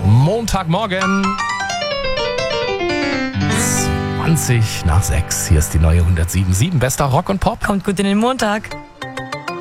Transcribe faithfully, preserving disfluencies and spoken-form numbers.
Montagmorgen. zwanzig nach sechs. Hier ist die neue hundertsieben Komma sieben. Bester Rock und Pop. Kommt gut in den Montag.